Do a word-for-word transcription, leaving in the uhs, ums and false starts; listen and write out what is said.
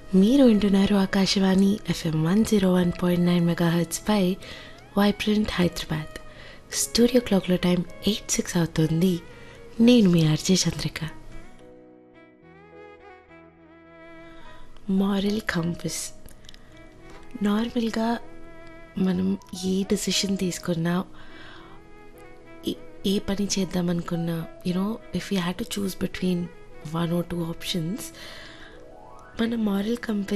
మీరు వింటున్నారు Akashvani FM one zero one point nine mega hertz పై vibrant Hyderabad. Studio క్లాక్లో time eight six అవుతుంది. నేను మీ ఆర్జే చంద్రిక. Moral compass. నార్మల్గా మనం ఏ డెసిషన్ తీసుకున్నా, ఏ- ఏ పని చేద్దాం అనుకున్నా, you know if you had to choose between one or two options, మన మారల్ కంపస్